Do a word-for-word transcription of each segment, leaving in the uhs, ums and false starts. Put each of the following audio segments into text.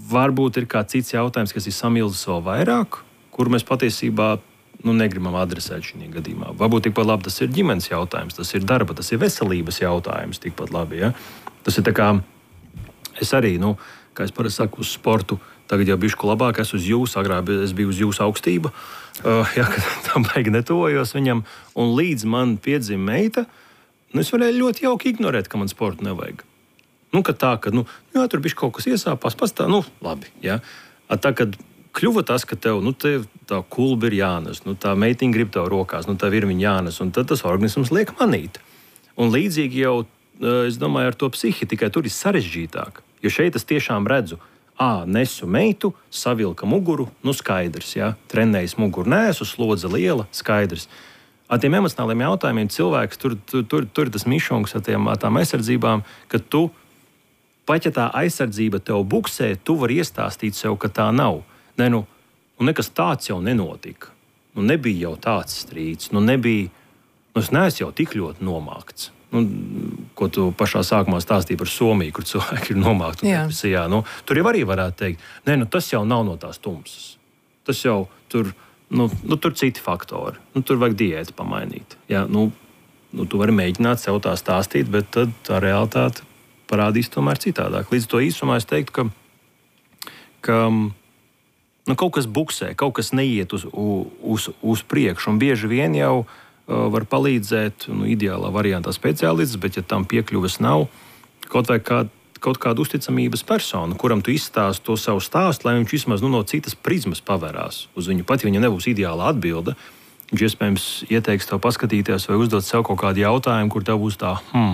varbūt ir kāds cits jautājums, kas ir samilzis vēl vairāk, kur mēs patiesībā nu, negribam adresēt šajā gadījumā. Varbūt tikpat labi tas ir ģimenes jautājums, tas ir darba, tas ir veselības jautājums tikpat labi. Ja? Tas ir tā kā es arī, nu, kā es parasti saku, uz sportu, tagad jau bišku labāk, es uz jūsu, agrāk es biju uz jūsu augstību, uh, ja, tā baigi netuvojos viņam, un līdz man piedzima meita, nu, es varēju ļoti jauki ignorēt, ka man sportu nevajag. Nu, ka tā, ka, nu, jā, tur bišķi kaut kas iesāpās, pastāv, nu, labi, ja. Tā, kad kļuva tas, ka tev, nu, tev tā kulba ir jānes, nu, tā meitiņa grib tev rokās, nu, tev ir viņa jānes, un tad tas organisms liek manīt. Un līdzīgi jau, es domāju, ar to psihi, tikai tur ir sarežģītāk, jo šeit es tiešām redzu, ā, nesu meitu, savilka muguru, nu, skaidrs, ja, trenējas muguru, nesu, slodze liela, skaidrs. Ar tiem emocionāliem jautājumiem cilvēks, tur, tur, tur, tur ir tas mišungs ar tiem, tām aizsardzībām, ka tu, pat ja tā aizsardzība tev buksē, tu vari iestāstīt sev, ka tā nav. Ne, nu, nu nekas tāds jau nenotika. Nu, nebija jau tāds strīds. Nu, nebija, nu, es neesmu jau tik ļoti nomākts. Nu, ko tu pašā sākumā stāstīji par Somiju, kur cilvēki ir nomākti depresijā. Nu, tur jau arī varētu teikt, ne, nu, tas jau nav no tās tumsas. Tas jau tur, nu, nu, tur citi faktori. Nu, tur vajag diētu pamainīt. Ja, nu, nu, tu vari mēģināt sev tā stāstīt, bet tad tā realitāte parādīs tomēr citādāk. Līdz to īsumā es teiktu, ka, ka nu, kaut kas buksē, kaut kas neiet uz, uz, uz priekšu, un bieži vien jau uh, var palīdzēt, nu, ideālā variantā speciālists, bet ja tam piekļuves nav, kaut vai kā, kaut kāda uzticamības persona, kuram tu izstāsti to savu stāstu, lai viņš vismaz nu, no citas prizmas pavērās uz viņu. Pat ja viņa nebūs ideāla atbilde, viņš iespējams ieteiks tev paskatīties vai uzdot sev kaut kādu jautājumu, kur tev būs tā, hmm,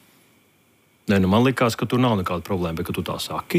Nē, nu man likās, ka tur nav nekāda problēma, bet ka tu tā saki,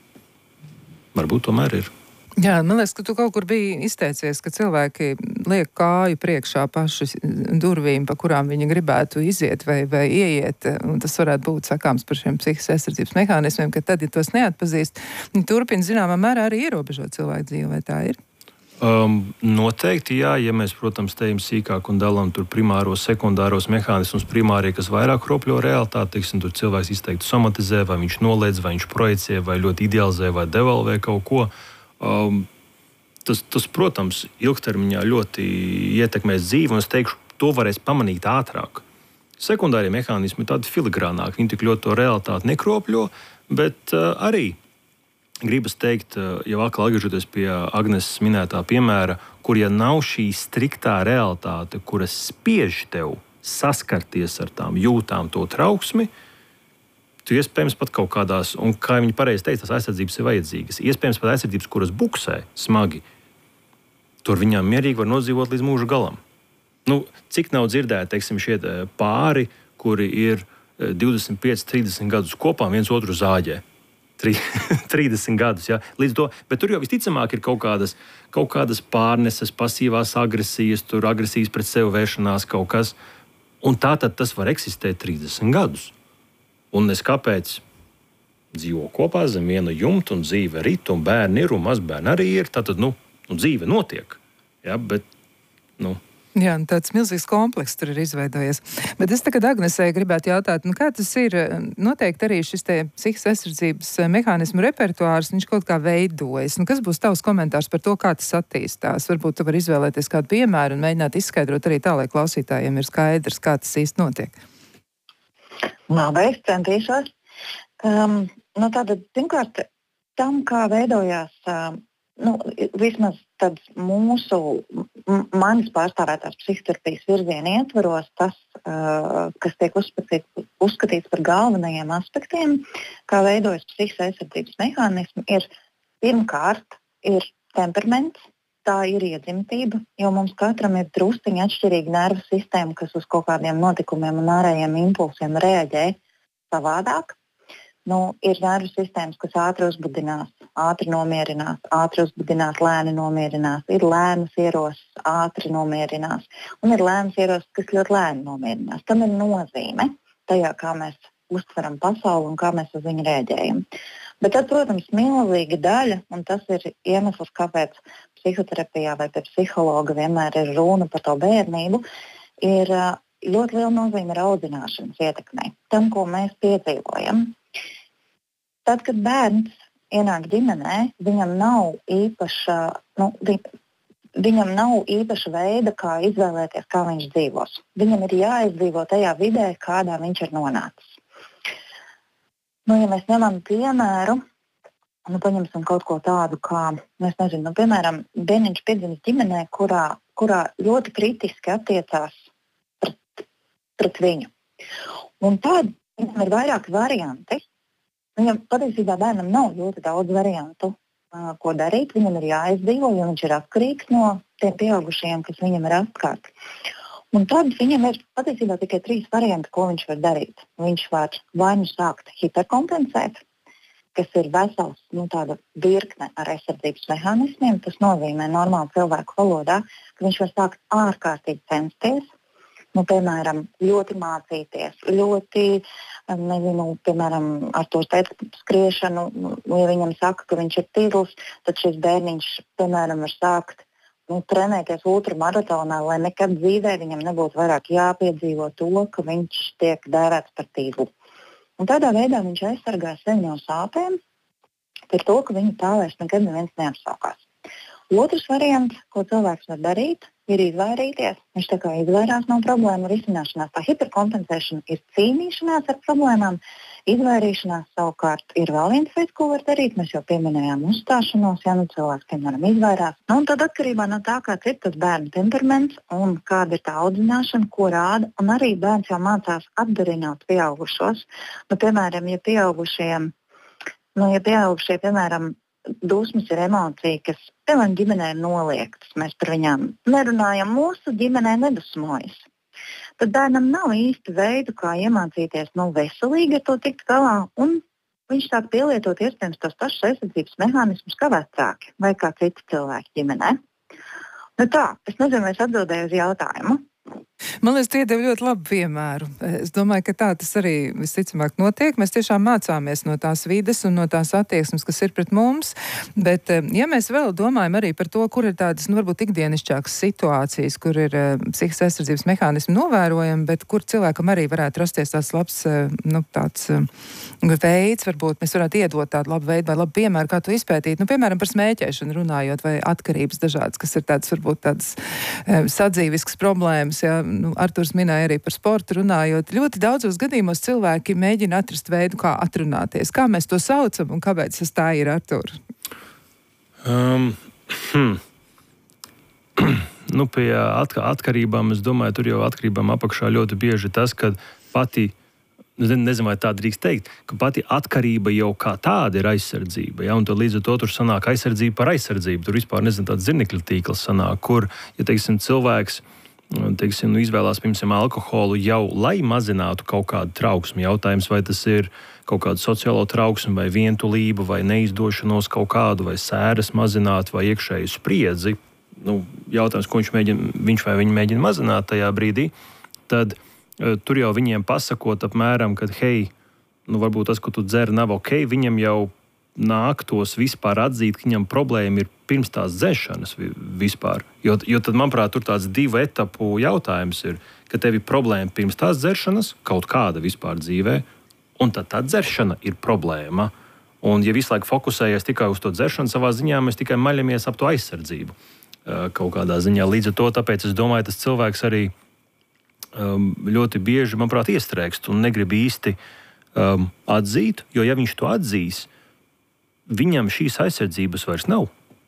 varbūt tomēr ir. Jā, man liekas, ka tu kaut kur biji izteicies, ka cilvēki liek kāju priekšā pašu durvīm, pa kurām viņi gribētu iziet vai, vai ieiet, un tas varētu būt sakāms par šiem psihiskas aizsardzības mehānismiem, ka tad, ja tos neatpazīst, viņi turpina zināmā mērā arī ierobežot cilvēku dzīvi, vai tā ir? Um, noteikti, jā, ja mēs, protams, tejam sīkāk un dalām tur primāros, sekundāros mehānismus, primārie, kas vairāk kropļo realitāti, teiksim, tur cilvēks izteikti somatizē, vai viņš noliedz, vai viņš projicē, vai ļoti idealizē, vai devalvē kaut ko. Um, tas, tas, protams, ilgtermiņā ļoti ietekmēs dzīvi, un es teikšu, to varēs pamanīt ātrāk. Sekundārie mehānismi tādi filigrānāki, viņi tik ļoti to realitāti nekropļo, bet uh, arī gribas teikt, jau atkal atgriežoties pie Agneses minētā piemēra, kur ja nav šī striktā realitāte, kura spiež tev saskarties ar tām jūtām to trauksmi, tu iespējams pat kaut kādās, un kā viņi pareizi teica, tās aizsardzības ir vajadzīgas, iespējams pat aizsardzības, kuras buksē smagi, tur viņām mierīgi var nodzīvot līdz mūža galam. Nu, cik nav dzirdēti, teiksim, šie pāri, kuri ir divdesmit pieci trīsdesmit gadus kopā, viens otru zāģē. trīsdesmit gadus, ja, līdz to, bet tur jau visticamāk ir kaut kādas, kaut kādas pārneses, pasīvās agresijas, tur agresijas pret sevi vēršanās kaut kas, un tā tad tas var eksistēt trīsdesmit gadus. Un es kāpēc dzīvo kopā zem viena jumta, un dzīve rit, un bērni ir, un mazbērni arī ir, tātad, nu, nu dzīve notiek, ja, bet, nu, Jā, tāds milzīgs komplekss tur ir izveidojies. Bet es tagad Agnesei gribētu jautāt, nu kā tas ir, noteikti arī šis te psihiskas aizsardzības mehānismu repertuārs, viņš kaut kā veidojas. Nu, kas būs tavs komentārs par to, kā tas attīstās? Varbūt tu vari izvēlēties kādu piemēru un mēģināt izskaidrot arī tā, lai klausītājiem ir skaidrs, kā tas īsti notiek. Labi, es centīšos. Um, nu tātad, pirmkārt, tam, kā veidojās... Um, Nu, vismaz tāds mūsu, manis pārstāvētās psihoterapijas virziena ietvaros, tas, uh, kas tiek uzskatīts, uzskatīts par galvenajiem aspektiem, kā veidojas psihiskas aizsardzības mehānismi, ir pirmkārt ir temperaments, tā ir iedzimtība, jo mums katram ir drusciņi atšķirīga nervu sistēma, kas uz kaut kādiem notikumiem un ārējiem impulsiem reaģē savādāk. Nu, ir nervu sistēmas, kas ātri uzbudinās, ātri nomierinās, ātri uzbudinās, lēni nomierinās. Ir lēnas ierostas, ātri nomierinās. Un ir lēnas ierostas, kas ļoti lēni nomierinās. Tam ir nozīme tajā, kā mēs uztveram pasauli un kā mēs uz viņu rēģējam. Bet tad, protams, milzīga daļa, un tas ir iemesls, kāpēc psihoterapijā vai pie psihologa vienmēr ir runa par to bērnību, ir ļoti liela nozīme ir audzināšanas ietekmei. Tam, ko mēs piedzīvojam. Tad, kad bērns ienāk ģimenē, viņam nav īpaša, nu, vi, viņam nav īpaša veida, kā izvēlēties, kā viņš dzīvos. Viņam ir jāizdzīvo tajā vidē, kādā viņš ir nonācis. Nu, ja mēs ņemam piemēru, nu, paņemsim kaut ko tādu, kā, es nezinu, nu, piemēram, bērniņš piedzimis ģimenē, kurā, kurā ļoti kritiski attiecās pret, pret viņu. Un tad viņam ir vairāki varianti. Viņam patiesībā bērnam nav ļoti daudz variantu, uh, ko darīt. Viņam ir jāizdzīvo, jo viņš ir atkarīgs no tiem pieaugušajiem, kas viņam ir apkārt. Un tad viņam ir patiesībā tikai trīs varianti, ko viņš var darīt. Viņš var vai nu sākt hiperkompensēt, kas ir vesels, nu, tāda virkne ar aizsardzības mehānismiem. Tas nozīmē normāli cilvēku valodā, ka viņš var sākt ārkārtīgi censties. Nu, piemēram, ļoti mācīties, ļoti, nezinu, piemēram, ar to skriešanu, ja viņam saka, ka viņš ir tīrls, tad šis bērniņš, piemēram, var sākt nu, trenēties ultramaratonā, lai nekad dzīvē viņam nebūtu vairāk jāpiedzīvo to, ka viņš tiek dēvēts par tīrlu. Un tādā veidā viņš aizsargā sevi no sāpēm par to, ka viņu tā vairs nekad neviens neapsaukās. Otrs variants, ko cilvēks var darīt, ir izvairīties. Viņš tā kā izvairās no problēmu risināšanās. Tā hiperkompensēšana ir cīnīšanās ar problēmām. Izvairīšanās savukārt ir vēl viens veids, ko var darīt. Mēs jau pieminējām uzstāšanos, ja nu cilvēks, piemēram, izvairās. Nu, un tad atkarībā no tā, kāds ir tas bērna temperaments un kāda ir tā audzināšana, ko rāda, un arī bērns jau mācās atdarināt pieaugušos. Nu, piemēram, ja pieaugušiem, nu, ja pieaugušie, piemēram, dusmas ir emocija, kas piemēram ģimenē ir noliektas. Mēs par viņām nerunājam, mūsu ģimenē nedusmojas. Tad bērnam nav īsti veidu, kā iemācīties nu, veselīgi ar to tikt galā, un viņš sāk pielietot iespējams tos pašus aizsardzības mehānismus kā vecāki vai kā citi cilvēki ģimenē. Nu tā, es nezinu, vai es atbildēju uz jautājumu. Man liekas, tu iedevi ļoti labu piemēru. Es domāju, ka tā tas arī visticamāk notiek. Mēs tiešām mācāmies no tās vides un no tās attieksmes, kas ir pret mums. Bet, ja mēs vēl domājam arī par to, kur ir tādas, nu, varbūt ikdienišķākas situācijas, kur ir psihiskās aizsardzības mehānismi novērojami, bet kur cilvēkam arī varētu rasties tāds labs, nu, tāds veids, varbūt mēs varētu iedot tādu labu veidu vai labu piemēru, kā to izpētīt. Nu, piemēram, par smēķēšanu runājot vai atkarības dažādas, kas ir tādas, varbūt tādas sadzīviskas problēmas, ja. Nu, Arturs minēja arī par sportu runājot. Ļoti daudzos gadījumos cilvēki mēģina atrast veidu, kā atrunāties. Kā mēs to saucam un kāpēc tas tā ir, Artur? Um, hmm. nu, pie atka atkarībām, es domāju, tur jau atkarībām apakšā ļoti bieži tas, ka pati, nezinu, vai tā drīkst teikt, ka pati atkarība jau kā tāda ir aizsardzība. Ja? Un tad līdz ar to tur sanāk aizsardzība par aizsardzību. Tur vispār, nezinu, tāds zirnekļa tīkls sanāk, kur, ja, teiksim, cilvēks teiksim, nu, izvēlās, piemēram, alkoholu jau, lai mazinātu kaut kādu trauksmi. Jautājums, vai tas ir kaut kāda sociālo trauksmi, vai vientulība, vai neizdošanos kaut kādu, vai sēras mazināt, vai iekšēju spriedzi. Nu, jautājums, ko viņš, mēģina, viņš vai viņa mēģina mazināt tajā brīdī, tad uh, tur jau viņiem pasakot apmēram, ka, hei, nu, varbūt tas, ko tu dzer, nav ok, viņam jau nāktos vispār atzīt, ka viņam problēma ir pirms tās dzeršanas vispār. Jo, jo tad, manuprāt, tur tāds divu etapu jautājums ir, ka tev ir problēma pirms tās dzeršanas, kaut kāda vispār dzīvē, un tad tā dzeršana ir problēma. Un, ja visu laiku fokusējies tikai uz to dzeršanu, savā ziņā mēs tikai maļamies ap to aizsardzību kaut kādā ziņā. Līdz ar to, tāpēc es domāju, tas cilvēks arī um, ļoti bieži, manuprāt, iestrēgst un negrib īsti um, atzīt, jo ja viņš to atzīs, viņam šīs aizsardzības vairs nav.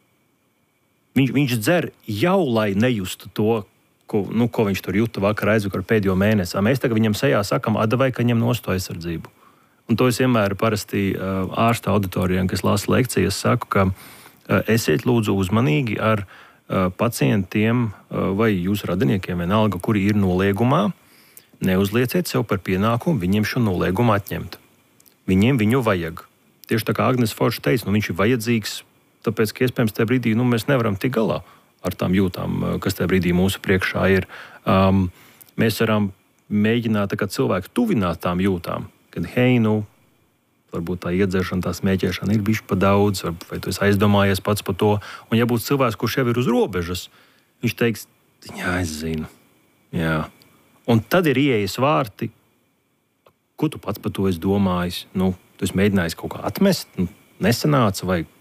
Viņš, viņš dzer jau, lai nejustu to, ko, nu, ko viņš tur juta vakar aizvakar pēdējo mēnesi. Mēs tagad viņam sejā sakam, atdavai, ka ņem nost to aizsardzību. Un to es vienmēr parasti uh, ārsta auditorijām, kas lasa lekcijas, saku, ka uh, esiet lūdzu uzmanīgi ar uh, pacientiem uh, vai jūsu radiniekiem, vienalga, kuri ir noliegumā. Neuzlieciet sev par pienākumu viņiem šo noliegumu atņemt. Viņiem viņu vajag. Tieši tā kā Agnes Forša teica, nu, viņš ir vajadzīgs, tāpēc, ka iespējams tajā brīdī nu, mēs nevaram tikt galā ar tām jūtām, kas tajā brīdī mūsu priekšā ir. Um, mēs varam mēģināt tā kā cilvēku tuvināt tām jūtām, kad, hei, nu, varbūt tā iedzeršana, tā smēķēšana ir bišķi pa daudz, vai tu esi aizdomājies pats par to. Un ja būs cilvēks, kurš jau ir uz robežas, viņš teiks, jā, es zinu. Jā. Un tad ir ieejas vārti, ko tu pats par to esi domājis? Nu, tu esi mēģinājis kaut kā atmest, nu, nesanāca, vai